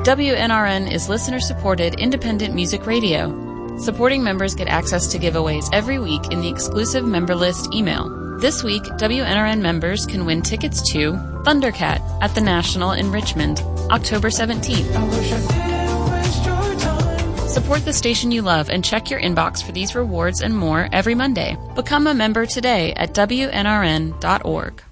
WNRN is listener-supported independent music radio. Supporting members get access to giveaways every week in the exclusive member list email. This week, WNRN members can win tickets to Thundercat at the National in Richmond, October 17th. Support the station you love and check your inbox for these rewards and more every Monday. Become a member today at WNRN.org.